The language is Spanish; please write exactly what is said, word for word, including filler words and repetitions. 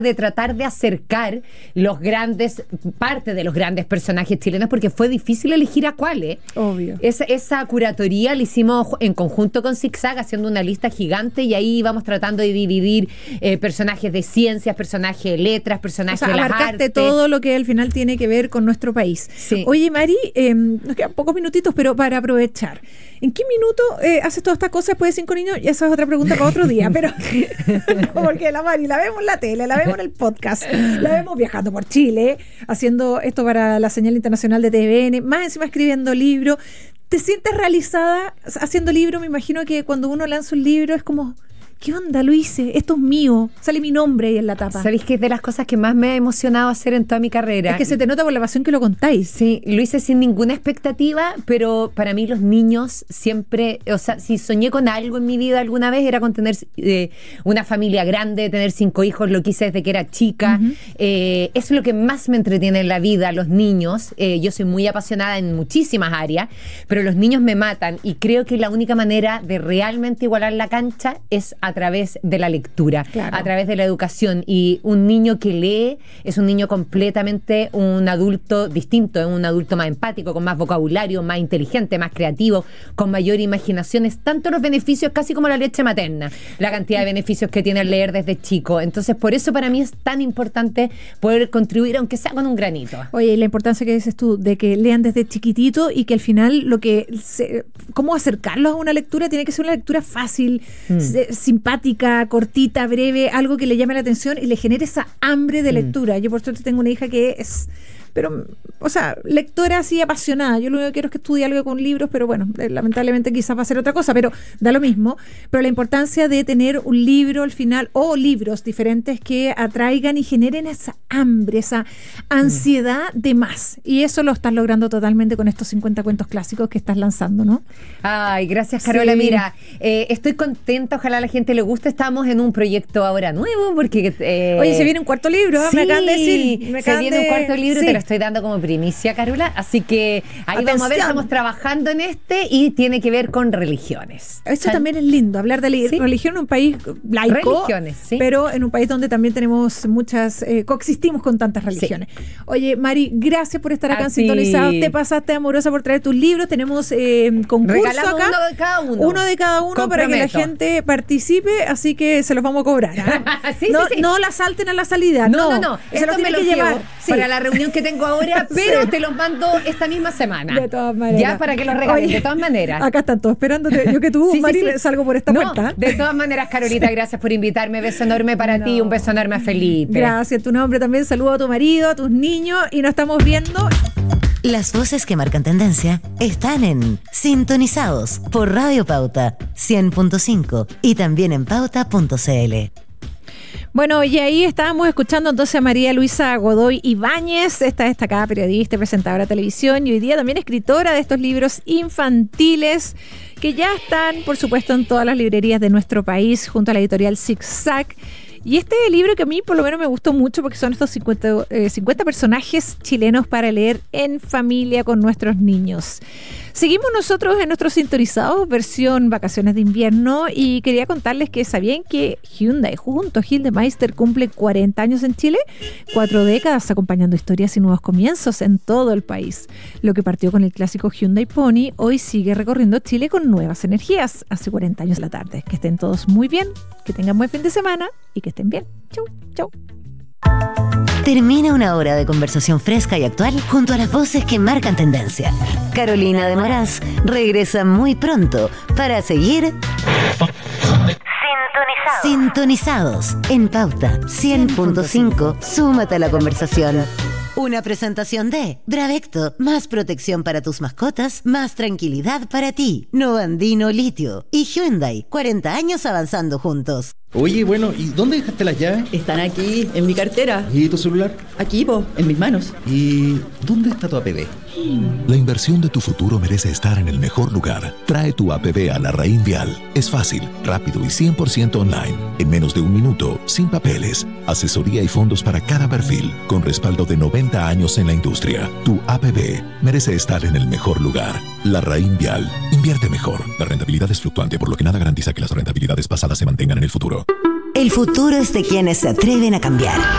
de tratar de acercar los grandes, parte de los grandes personajes chilenos, porque fue difícil elegir a cuáles. Obvio. Esa, esa curatoría la hicimos en conjunto con Zigzag, haciendo una lista gigante, y ahí íbamos tratando de dividir eh, personajes de ciencias, personajes de letras, personajes o sea, de las abarcaste artes. todo lo que al final tiene que ver con nuestro país. Sí. Oye, Mari, eh, nos quedan pocos minutitos, pero para aprovechar, ¿en qué minuto eh, haces todas estas cosas después de cinco niños? Y esa es otra pregunta para otro día, pero no, porque la Mari la vemos en la tele, la vemos en el podcast, la vemos viajando por Chile, haciendo esto para la señal internacional de T V N, más encima escribiendo libros. ¿Te sientes realizada haciendo libro? Me imagino que cuando uno lanza un libro es como... ¿Qué onda? Lo hice, esto es mío. Sale mi nombre ahí en la tapa. ¿Sabéis que es de las cosas que más me ha emocionado hacer en toda mi carrera? Es que se te nota por la pasión que lo contáis. Sí, lo hice sin ninguna expectativa, pero para mí los niños siempre, o sea, si soñé con algo en mi vida alguna vez era con tener eh, una familia grande, tener cinco hijos, lo quise desde que era chica. Uh-huh. Eh, eso es lo que más me entretiene en la vida, los niños. Eh, yo soy muy apasionada en muchísimas áreas, pero los niños me matan, y creo que la única manera de realmente igualar la cancha es a través de la lectura, claro. a través de la educación, y un niño que lee es un niño completamente un adulto distinto, es un adulto más empático, con más vocabulario, más inteligente, más creativo, con mayor imaginación. Es tanto los beneficios, casi como la leche materna, la cantidad de beneficios que tiene el leer desde chico. Entonces, por eso para mí es tan importante poder contribuir, aunque sea con un granito. Oye, la importancia que dices tú de que lean desde chiquitito, y que al final lo que se, cómo acercarlos a una lectura tiene que ser una lectura fácil, mm. se, simpática, cortita, breve, algo que le llame la atención y le genere esa hambre de lectura. Mm. Yo por suerte tengo una hija que es, pero, o sea, lectora así apasionada. Yo lo único que quiero es que estudie algo con libros, pero bueno, eh, lamentablemente quizás va a ser otra cosa, pero da lo mismo. Pero la importancia de tener un libro al final, o libros diferentes que atraigan y generen esa hambre, esa ansiedad mm. de más. Y eso lo estás logrando totalmente con estos cincuenta cuentos clásicos que estás lanzando, ¿no? Ay, gracias, Carola. Sí. Mira, eh, estoy contenta, ojalá a la gente le guste. Estamos en un proyecto ahora nuevo, porque... Eh, Oye, se viene un cuarto libro, sí, me acaban de decir. Me se viene de... un cuarto libro, sí. te lo estoy dando como primicia, Carola, así que ahí Atención. Vamos a ver, estamos trabajando en este, y tiene que ver con religiones. Eso ¿sabes? También es lindo, hablar de li- ¿Sí? religión en un país laico, religiones, ¿sí? pero en un país donde también tenemos muchas, eh, coexistimos con tantas religiones. Sí. Oye, Mari, gracias por estar acá a en ti. Sintonizados. Te pasaste amorosa por traer tus libros. Tenemos eh, concurso Regalamos acá. uno de cada uno. Uno de cada uno. Comprometo. Para que la gente participe, así que se los vamos a cobrar. ¿eh? sí, no, sí, sí. no la salten a la salida. No, no, no. no. Se los tienen me que lo llevar sí. para la reunión que tengo ahora, pero sí. te los mando esta misma semana. De todas maneras. Ya, para que los regalen, Oye, de todas maneras. Acá están todos esperándote. Yo que tú, sí, Mari, sí, sí. salgo por esta no, puerta. De todas maneras, Carolita, gracias por invitarme. Beso enorme para no. ti, un beso enorme a Felipe. Gracias, tu nombre también. Saludo a tu marido, a tus niños, y nos estamos viendo. Las voces que marcan tendencia están en Sintonizados por Radio Pauta cien punto cinco y también en pauta punto c l. Bueno, y ahí estábamos escuchando entonces a María Luisa Godoy Ibáñez, esta destacada periodista y presentadora de televisión, y hoy día también escritora de estos libros infantiles que ya están, por supuesto, en todas las librerías de nuestro país, junto a la editorial Zigzag. Y este libro que a mí por lo menos me gustó mucho, porque son estos cincuenta, eh, cincuenta personajes chilenos para leer en familia con nuestros niños. Seguimos nosotros en nuestros Sintonizados, versión vacaciones de invierno, y quería contarles que sabían que Hyundai junto a Gildemeister cumple cuarenta años en Chile, cuatro décadas acompañando historias y nuevos comienzos en todo el país. Lo que partió con el clásico Hyundai Pony, hoy sigue recorriendo Chile con nuevas energías. Hace cuarenta años de la tarde. Que estén todos muy bien, que tengan buen fin de semana y que estén bien. Chau, chau. Termina una hora de conversación fresca y actual junto a las voces que marcan tendencia. Carolina de Moraz regresa muy pronto para seguir Sintonizados, Sintonizados en Pauta cien punto cinco. Súmate a la conversación. Una presentación de Bravecto, más protección para tus mascotas, más tranquilidad para ti. Novandino Litio y Hyundai, cuarenta años avanzando juntos. Oye, bueno, ¿y dónde dejaste las llaves? Están aquí, en mi cartera. ¿Y tu celular? Aquí, po, en mis manos. ¿Y dónde está tu A P B? La inversión de tu futuro merece estar en el mejor lugar. Trae tu A P B a Larraín Vial. Es fácil, rápido y cien por ciento online. En menos de un minuto, sin papeles. Asesoría y fondos para cada perfil, con respaldo de noventa años en la industria. Tu A P B merece estar en el mejor lugar. Larraín Vial. Invierte mejor. La rentabilidad es fluctuante, por lo que nada garantiza que las rentabilidades pasadas se mantengan en el futuro. El futuro es de quienes se atreven a cambiar.